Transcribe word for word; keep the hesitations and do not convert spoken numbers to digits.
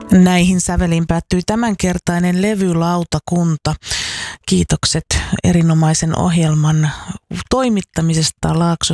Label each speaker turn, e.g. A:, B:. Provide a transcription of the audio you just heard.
A: Näihin säveliin päättyi tämänkertainen levylautakunta. Kiitokset erinomaisen ohjelman toimittamisesta Laakso